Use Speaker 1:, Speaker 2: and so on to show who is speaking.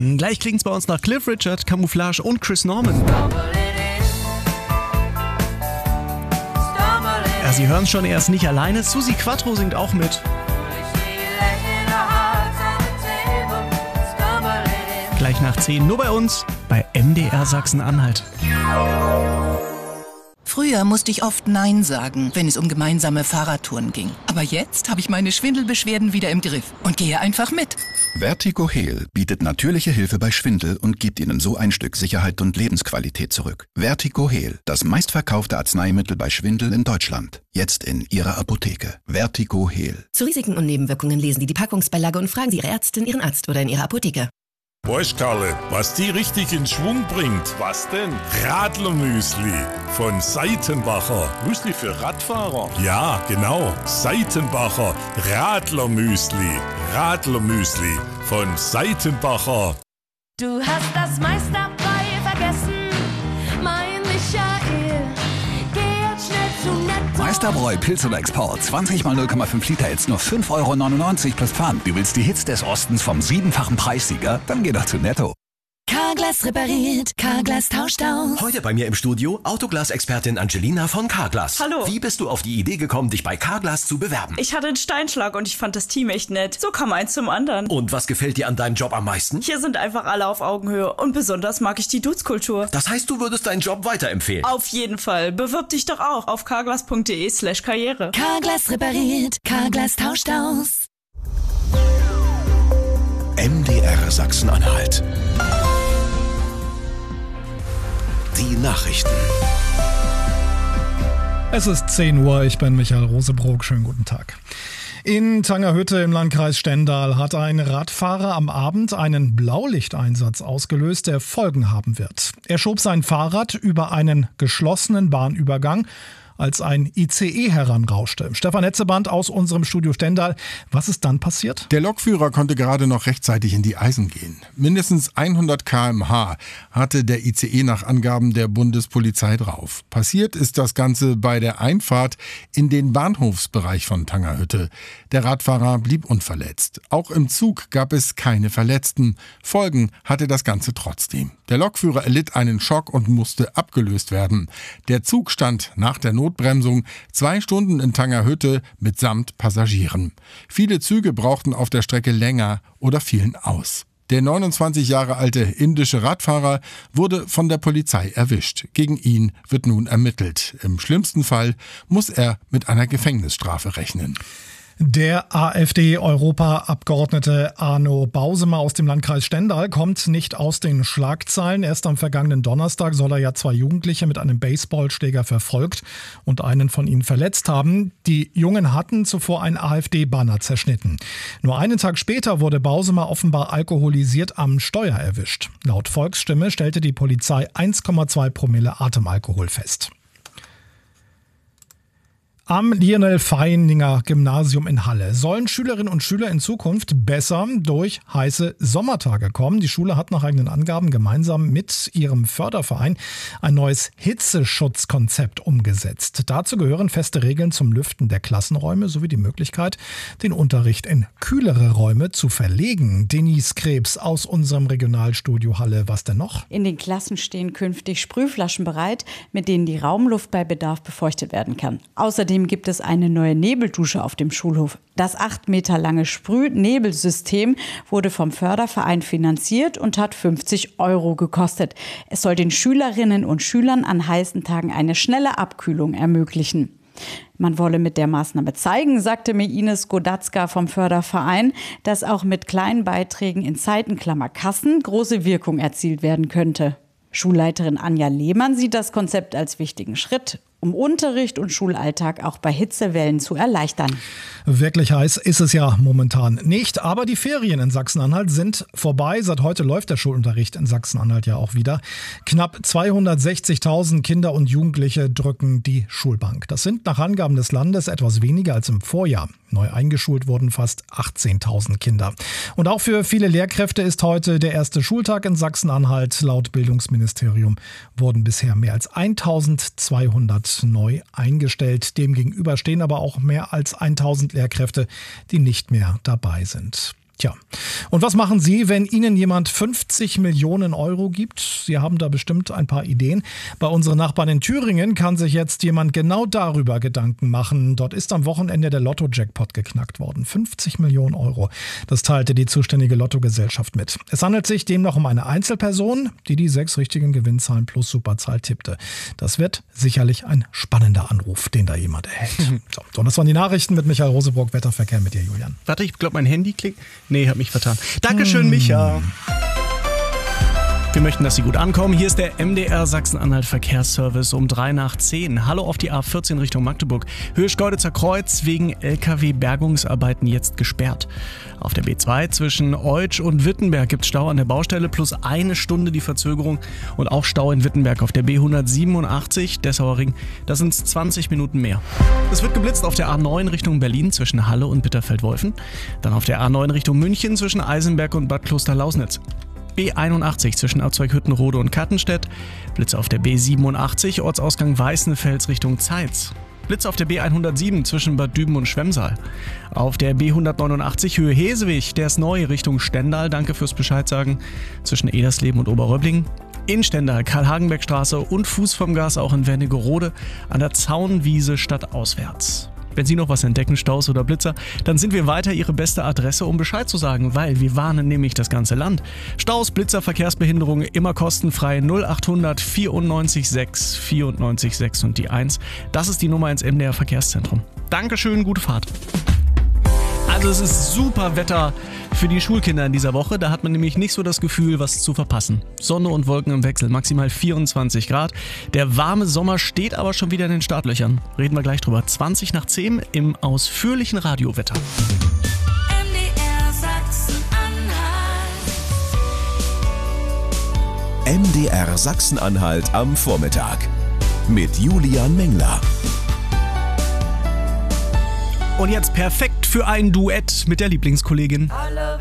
Speaker 1: Gleich klingt's bei uns nach Cliff Richard, Camouflage und Chris Norman. Ja, Sie hören schon, er ist nicht alleine. Susi Quattro singt auch mit. Gleich nach 10 nur bei uns, bei MDR Sachsen-Anhalt.
Speaker 2: Früher musste ich oft Nein sagen, wenn es um gemeinsame Fahrradtouren ging. Aber jetzt habe ich meine Schwindelbeschwerden wieder im Griff und gehe einfach mit.
Speaker 3: Vertigo Heal bietet natürliche Hilfe bei Schwindel und gibt Ihnen so ein Stück Sicherheit und Lebensqualität zurück. Vertigo Heal, das meistverkaufte Arzneimittel bei Schwindel in Deutschland. Jetzt in Ihrer Apotheke. Vertigo Heal.
Speaker 4: Zu Risiken und Nebenwirkungen lesen Sie die Packungsbeilage und fragen Sie Ihre Ärztin, Ihren Arzt oder in Ihrer Apotheke.
Speaker 5: Weißt Karle, was die richtig in Schwung bringt? Was denn? Radlermüsli von Seitenbacher. Müsli für Radfahrer? Ja, genau. Seitenbacher Radlermüsli. Radlermüsli von Seitenbacher.
Speaker 6: Du hast das meiste dabei vergessen, mein Michael. Geh jetzt schnell zu Netto.
Speaker 7: Meisterbräu Pilz oder Export. 20 mal 0,5 Liter, jetzt nur 5,99 € plus Pfand. Du willst die Hits des Ostens vom 7-fachen Preissieger? Dann geh doch zu Netto.
Speaker 4: Carglass repariert, Carglass tauscht aus.
Speaker 8: Heute bei mir im Studio Autoglas-Expertin Angelina von Carglass.
Speaker 9: Hallo.
Speaker 8: Wie bist du auf die Idee gekommen, dich bei Carglass zu bewerben?
Speaker 9: Ich hatte einen Steinschlag und ich fand das Team echt nett. So kam eins zum anderen.
Speaker 8: Und was gefällt dir an deinem Job am meisten?
Speaker 9: Hier sind einfach alle auf Augenhöhe und besonders mag ich die Dudes-Kultur.
Speaker 8: Das heißt, du würdest deinen Job weiterempfehlen?
Speaker 9: Auf jeden Fall. Bewirb dich doch auch auf carglass.de/karriere.
Speaker 4: Carglass repariert, Carglass tauscht aus.
Speaker 10: MDR Sachsen-Anhalt. Die Nachrichten.
Speaker 11: Es ist 10 Uhr, ich bin Michael Rosebrock. Schönen guten Tag. In Tangerhütte im Landkreis Stendal hat ein Radfahrer am Abend einen Blaulichteinsatz ausgelöst, der Folgen haben wird. Er schob sein Fahrrad über einen geschlossenen Bahnübergang, als ein ICE heranrauschte. Stefan Hetzeband aus unserem Studio Stendal. Was ist dann passiert?
Speaker 12: Der Lokführer konnte gerade noch rechtzeitig in die Eisen gehen. Mindestens 100 km/h hatte der ICE nach Angaben der Bundespolizei drauf. Passiert ist das Ganze bei der Einfahrt in den Bahnhofsbereich von Tangerhütte. Der Radfahrer blieb unverletzt. Auch im Zug gab es keine Verletzten. Folgen hatte das Ganze trotzdem. Der Lokführer erlitt einen Schock und musste abgelöst werden. Der Zug stand nach der Notbremsung 2 Stunden in Tangerhütte mitsamt Passagieren. Viele Züge brauchten auf der Strecke länger oder fielen aus. Der 29 Jahre alte indische Radfahrer wurde von der Polizei erwischt. Gegen ihn wird nun ermittelt. Im schlimmsten Fall muss er mit einer Gefängnisstrafe rechnen.
Speaker 11: Der AfD-Europaabgeordnete Arno Bausemer aus dem Landkreis Stendal kommt nicht aus den Schlagzeilen. Erst am vergangenen Donnerstag soll er ja 2 Jugendliche mit einem Baseballschläger verfolgt und einen von ihnen verletzt haben. Die Jungen hatten zuvor ein AfD-Banner zerschnitten. Nur einen Tag später wurde Bausemer offenbar alkoholisiert am Steuer erwischt. Laut Volksstimme stellte die Polizei 1,2 Promille Atemalkohol fest. Am Lionel-Feininger-Gymnasium in Halle sollen Schülerinnen und Schüler in Zukunft besser durch heiße Sommertage kommen. Die Schule hat nach eigenen Angaben gemeinsam mit ihrem Förderverein ein neues Hitzeschutzkonzept umgesetzt. Dazu gehören feste Regeln zum Lüften der Klassenräume sowie die Möglichkeit, den Unterricht in kühlere Räume zu verlegen. Denise Krebs aus unserem Regionalstudio Halle. Was denn noch?
Speaker 13: In den Klassen stehen künftig Sprühflaschen bereit, mit denen die Raumluft bei Bedarf befeuchtet werden kann. Außerdem gibt es eine neue Nebeldusche auf dem Schulhof. Das 8 Meter lange Sprühnebelsystem wurde vom Förderverein finanziert und hat 50 € gekostet. Es soll den Schülerinnen und Schülern an heißen Tagen eine schnelle Abkühlung ermöglichen. Man wolle mit der Maßnahme zeigen, sagte mir Ines Godatzka vom Förderverein, dass auch mit kleinen Beiträgen in Zeiten Kassen große Wirkung erzielt werden könnte. Schulleiterin Anja Lehmann sieht das Konzept als wichtigen Schritt, um Unterricht und Schulalltag auch bei Hitzewellen zu erleichtern.
Speaker 11: Wirklich heiß ist es ja momentan nicht, aber die Ferien in Sachsen-Anhalt sind vorbei. Seit heute läuft der Schulunterricht in Sachsen-Anhalt ja auch wieder. Knapp 260.000 Kinder und Jugendliche drücken die Schulbank. Das sind nach Angaben des Landes etwas weniger als im Vorjahr. Neu eingeschult wurden fast 18.000 Kinder. Und auch für viele Lehrkräfte ist heute der erste Schultag in Sachsen-Anhalt. Laut Bildungsministerium wurden bisher mehr als 1.200 neu eingestellt. Demgegenüber stehen aber auch mehr als 1.000 Lehrkräfte, die nicht mehr dabei sind. Tja, und was machen Sie, wenn Ihnen jemand 50 Millionen Euro gibt? Sie haben da bestimmt ein paar Ideen. Bei unseren Nachbarn in Thüringen kann sich jetzt jemand genau darüber Gedanken machen. Dort ist am Wochenende der Lotto-Jackpot geknackt worden. 50 Millionen Euro. Das teilte die zuständige Lottogesellschaft mit. Es handelt sich demnach um eine Einzelperson, die 6 richtigen Gewinnzahlen plus Superzahl tippte. Das wird sicherlich ein spannender Anruf, den da jemand erhält. So, das waren die Nachrichten mit Michael Rosebrock. Wetterverkehr mit dir, Julian.
Speaker 1: Warte, ich glaube, mein Handy klickt. Nee, hab mich vertan. Dankeschön, Micha. Wir möchten, dass Sie gut ankommen. Hier ist der MDR Sachsen-Anhalt Verkehrsservice um 9:03. Hallo auf die A14 Richtung Magdeburg. Höhe Schkeuditzer Kreuz wegen LKW-Bergungsarbeiten jetzt gesperrt. Auf der B2 zwischen Eutsch und Wittenberg gibt es Stau an der Baustelle plus 1 Stunde die Verzögerung und auch Stau in Wittenberg auf der B187 Dessauer Ring. Da sind es 20 Minuten mehr. Es wird geblitzt auf der A9 Richtung Berlin zwischen Halle und Bitterfeld-Wolfen. Dann auf der A9 Richtung München zwischen Eisenberg und Bad Kloster-Lausnitz. B81 zwischen Erzeughüttenrode und Kattenstedt. Blitze auf der B87 Ortsausgang Weißenfels Richtung Zeitz. Blitze auf der B107 zwischen Bad Düben und Schwemmsaal. Auf der B189 Höhe Hesewig, der ist neu Richtung Stendal. Danke fürs Bescheid sagen. Zwischen Edersleben und Oberröbling. In Stendal, Karl-Hagenbeck-Straße und Fuß vom Gas auch in Wernigerode an der Zaunwiese stadtauswärts. Wenn Sie noch was entdecken, Staus oder Blitzer, dann sind wir weiter Ihre beste Adresse, um Bescheid zu sagen, weil wir warnen nämlich das ganze Land. Staus, Blitzer, Verkehrsbehinderungen immer kostenfrei 0800 94 6 94 6 und die 1. Das ist die Nummer ins MDR Verkehrszentrum. Dankeschön, gute Fahrt. Also es ist super Wetter für die Schulkinder in dieser Woche. Da hat man nämlich nicht so das Gefühl, was zu verpassen. Sonne und Wolken im Wechsel, maximal 24 Grad. Der warme Sommer steht aber schon wieder in den Startlöchern. Reden wir gleich drüber. 20:10 im ausführlichen Radiowetter.
Speaker 10: MDR Sachsen-Anhalt. MDR Sachsen-Anhalt am Vormittag. Mit Julian Mengler.
Speaker 1: Und jetzt perfekt für ein Duett mit der Lieblingskollegin.